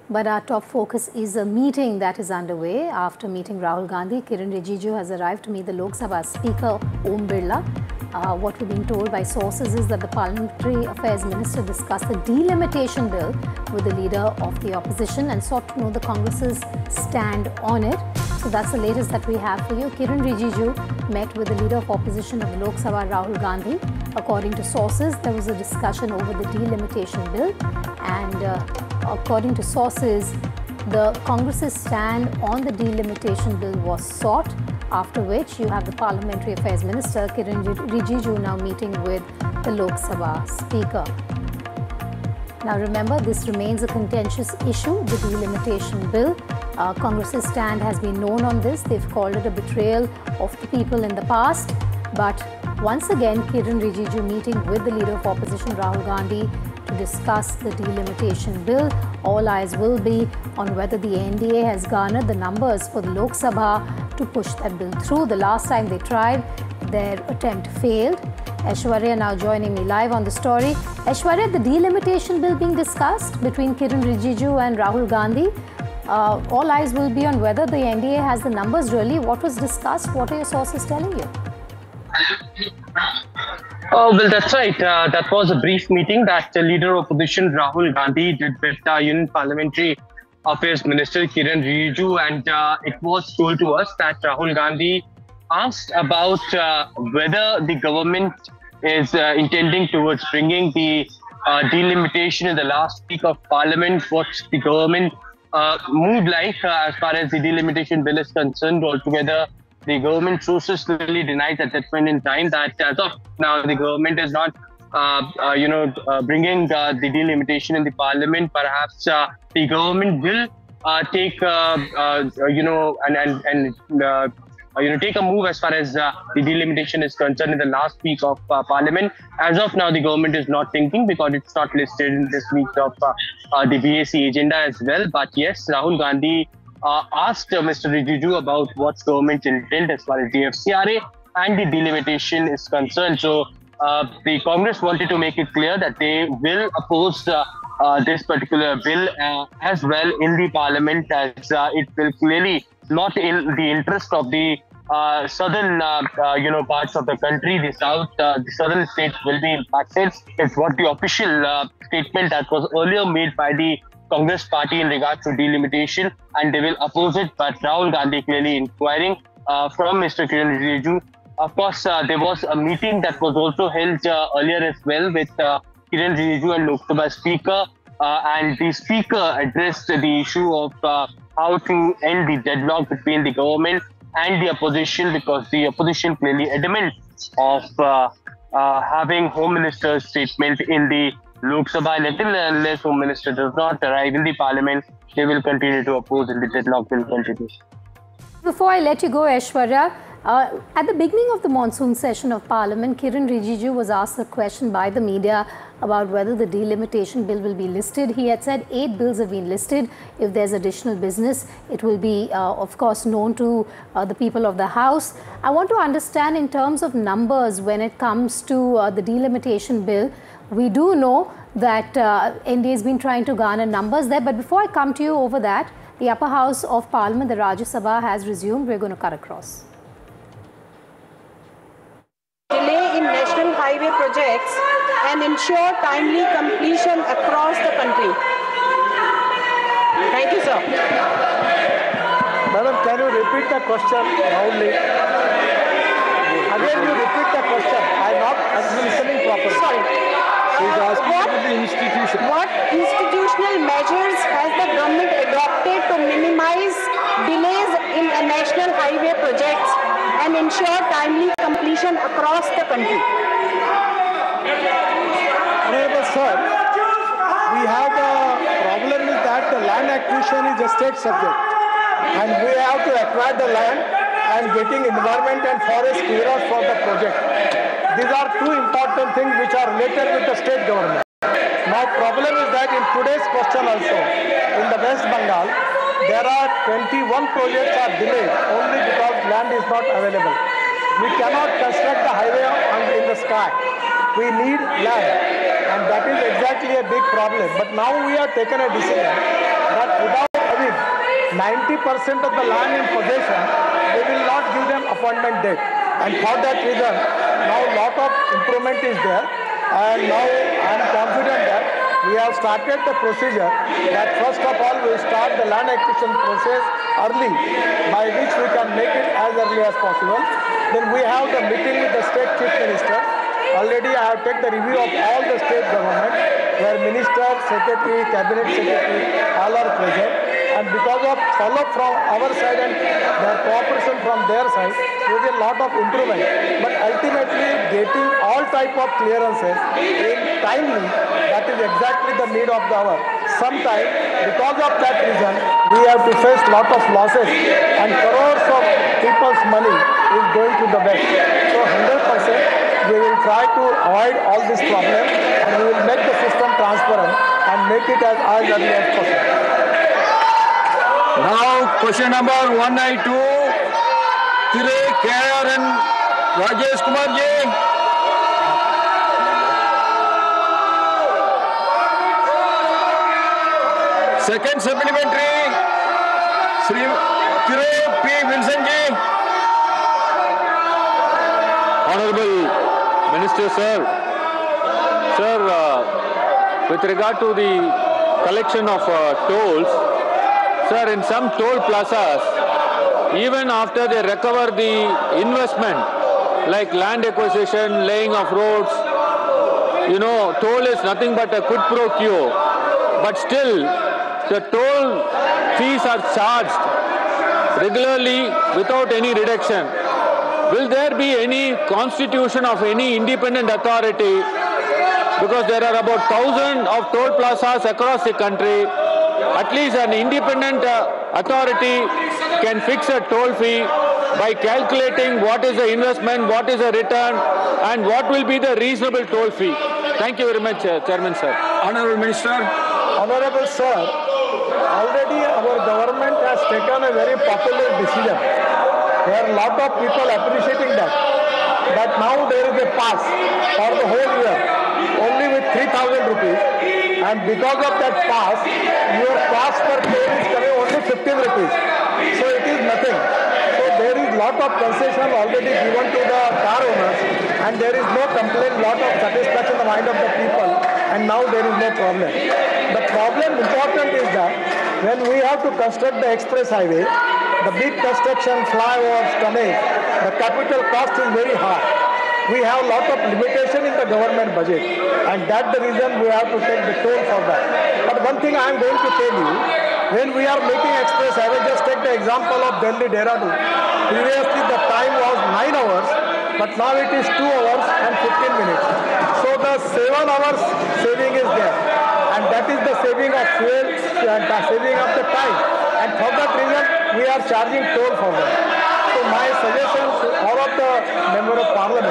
But our top focus is a meeting that is underway. After meeting Rahul Gandhi, Kiren Rijiju has arrived to meet the Lok Sabha Speaker Om Birla. What we're being told by sources is that the Parliamentary Affairs Minister discussed the delimitation bill with the leader of the opposition and sought to know the Congress's stand on it. So that's the latest that we have for you. Kiren Rijiju met with the leader of opposition of the Lok Sabha, Rahul Gandhi. According to sources, there was a discussion over the delimitation bill, and according to sources, the Congress's stand on the delimitation bill was sought, after which you have the Parliamentary Affairs Minister Kiren Rijiju now meeting with the Lok Sabha Speaker. Now remember, this remains a contentious issue, the delimitation bill. Congress's stand has been known on this. They've called it a betrayal of the people in the past. But once again, Kiren Rijiju meeting with the leader of opposition Rahul Gandhi to discuss the delimitation bill. All eyes will be on whether the NDA has garnered the numbers for the Lok Sabha to push that bill through. The last time they tried, their attempt failed. Aishwarya now joining me live on the story. Aishwarya, the delimitation bill being discussed between Kiren Rijiju and Rahul Gandhi. All eyes will be on whether the NDA has the numbers really. What was discussed? What are your sources telling you? Oh, well, that's right. That was a brief meeting that the leader of opposition Rahul Gandhi did with Union Parliamentary Affairs Minister Kiren Rijiju, and it was told to us that Rahul Gandhi asked about whether the government is intending towards bringing the delimitation in the last week of Parliament. What's the government mood like as far as the delimitation bill is concerned altogether? The government sources clearly denied at that point in time that as of now the government is not, bringing the delimitation in the Parliament. Perhaps the government will take, take a move as far as the delimitation is concerned in the last week of Parliament. As of now, the government is not thinking because it's not listed in this week of the BAC agenda as well. But yes, Rahul Gandhi asked Mr. Rijiju about what's government's intent as far as the FCRA and the delimitation is concerned. So the Congress wanted to make it clear that they will oppose this particular bill as well in the Parliament, as it will clearly not in the interest of the southern parts of the country. The southern states will be impacted. It's what the official statement that was earlier made by the Congress party in regards to delimitation, and they will oppose it. But Rahul Gandhi clearly inquiring from Mr. Kiren Rijiju. Of course, there was a meeting that was also held earlier as well with Kiren Rijiju and Lok Sabha Speaker, and the Speaker addressed the issue of how to end the deadlock between the government and the opposition, because the opposition clearly adamant of having Home Minister's statement in the Lok Sabha, and unless Home Minister does not arrive in the Parliament, they will continue to oppose and the deadlock will continue. Before I let you go, Aishwarya, at the beginning of the monsoon session of Parliament, Kiren Rijiju was asked a question by the media about whether the delimitation bill will be listed. He had said 8 bills have been listed. If there's additional business, it will be, of course, known to the people of the House. I want to understand in terms of numbers when it comes to the delimitation bill. We do know that NDA has been trying to garner numbers there. But before I come to you over that, the upper house of Parliament, the Rajya Sabha, has resumed. We're going to cut across. Delay in national highway projects and ensure timely completion across the country. Thank you, sir. Madam, can you repeat the question loudly? Again, you repeat the question. I'm not listening properly. Sorry. What institutional measures has the government adopted to minimize delays in national highway projects and ensure timely completion across the country? Honorable sir, we have the problem is that the land acquisition is a state subject, and we have to acquire the land and getting environment and forest clearance for the project. These are two important things which are related with the state government. Now, problem is that in today's question also, in the West Bengal, there are 21 projects are delayed only because land is not available. We cannot construct the highway in the sky. we need land, and that is exactly a big problem. But now we have taken a decision that without having 90% of the land in possession, we will not give them appointment date. And for that reason, now a lot of improvement is there, and now I am confident that we have started the procedure that first of all we will start the land acquisition process early, by which we can make it as early as possible. Then we have the meeting with the state chief minister. Already I have taken the review of all the state government, where minister, secretary, cabinet secretary, all are present. And because of follow-up from our side and their cooperation from their side, there is a lot of improvement. But ultimately, getting all type of clearances in timely, that is exactly the need of the hour. Sometimes, because of that reason, we have to face lot of losses, and crores of people's money is going to the bank. So 100%, we will try to avoid all this problem, and we will make the system transparent and make it as early as possible. Now, question number 192, Tire KR and Rajesh Kumar ji. Second supplementary, Sri Tire P. Wilson ji. Honorable Minister, sir. Sir, with regard to the collection of tolls, sir, in some toll plazas, even after they recover the investment, like land acquisition, laying of roads, you know, toll is nothing but a quid pro quo. But still, the toll fees are charged regularly without any reduction. Will there be any constitution of any independent authority? Because there are about 1,000 of toll plazas across the country. At least an independent authority can fix a toll fee by calculating what is the investment, what is the return, and what will be the reasonable toll fee. Thank you very much, Chairman, sir. Honorable Minister. Honorable sir, already our government has taken a very popular decision. There are a lot of people appreciating that. That now there is a pass for the whole year, only with 3,000 rupees. And because of that pass, your cost per toll is coming only 15 rupees. So it is nothing. So there is lot of concession already given to the car owners, and there is no complaint, lot of satisfaction in the mind of the people, and now there is no problem. The problem important is that when we have to construct the express highway, the big construction, flyovers, tunnels, the capital cost is very high. We have a lot of limitation in the government budget, and that's the reason we have to take the toll for that. But one thing I am going to tell you, when we are making express highway, just take the example of Delhi-Dehradun. Previously the time was 9 hours, but now it is 2 hours and 15 minutes. So the 7 hours saving is there, and that is the saving of fuel and the saving of the time. And for that reason, we are charging toll for that. So my suggestion to all of the Member of Parliament,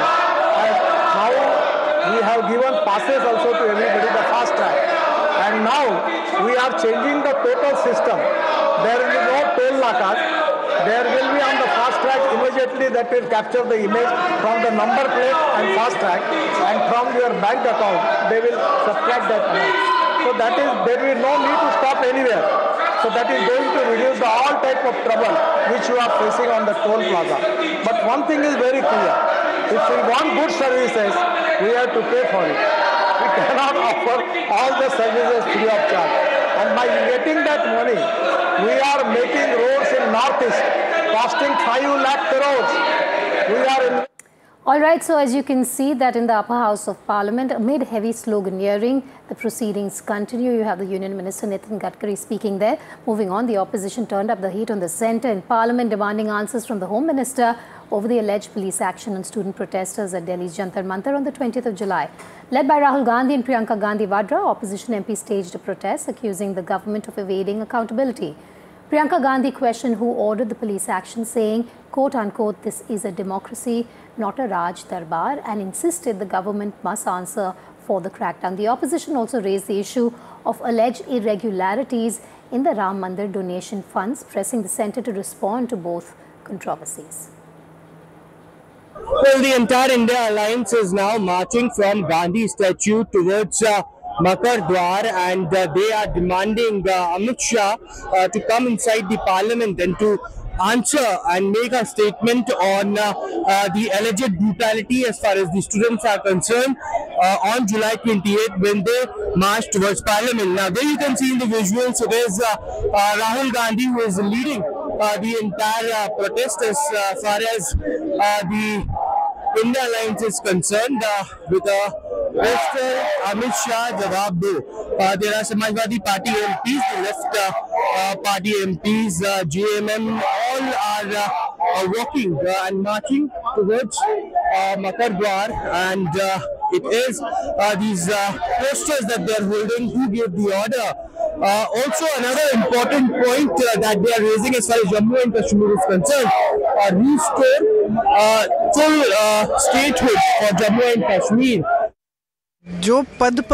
now we have given passes also to everybody, the fast track. And now we are changing the total system. There will be no toll nakas. There will be on the fast track immediately that will capture the image from the number plate and fast track, and from your bank account they will subtract that amount. So that is, there will be no need to stop anywhere. So that is going to reduce the all type of trouble which you are facing on the toll plaza. But one thing is very clear. If we want good services, we have to pay for it. We cannot offer all the services free of charge. And by getting that money, we are making roads in Northeast costing 5 lakh crores. We are in... All right, so as you can see that in the upper house of Parliament, amid heavy sloganeering, the proceedings continue. You have the Union Minister Nitin Gadkari speaking there. Moving on, the opposition turned up the heat on the centre in Parliament, demanding answers from the Home Minister over the alleged police action on student protesters at Delhi's Jantar Mantar on the 20th of July. Led by Rahul Gandhi and Priyanka Gandhi Vadra, opposition MP staged a protest accusing the government of evading accountability. Priyanka Gandhi questioned who ordered the police action, saying, quote-unquote, this is a democracy, not a Raj Darbar, and insisted the government must answer for the crackdown. The opposition also raised the issue of alleged irregularities in the Ram Mandir donation funds, pressing the centre to respond to both controversies. Well, the entire India Alliance is now marching from Gandhi statue towards Makar Dwar, and they are demanding Amit Shah to come inside the parliament and to answer and make a statement on the alleged brutality as far as the students are concerned on July 28th when they marched towards parliament. Now there you can see in the visuals, so there's Rahul Gandhi who is leading the entire protest as far as the India Alliance is concerned, with a poster Amit Shah Jawab Do. There are Samajwadi Party MPs, the left party MPs, JMM, all are walking and marching towards Makar Dwar, and it is these posters that they are holding who gave the order. Also, another important point that they are raising as far as Jammu and Kashmir is concerned, restore full statehood for Jammu and Kashmir. जो पद